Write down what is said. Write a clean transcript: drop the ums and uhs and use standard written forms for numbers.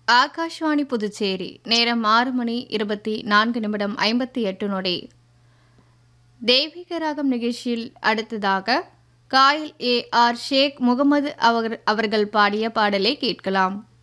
ஆகாஷ்வாணி புதுச்சேரி நேரம் 6:24:58. தெய்வீக ராகம் நிகழ்ச்சியில் அடுத்ததாக காயல் AR ஷேக் முகமது அவர்கள் பாடிய பாடலை கேட்கலாம்.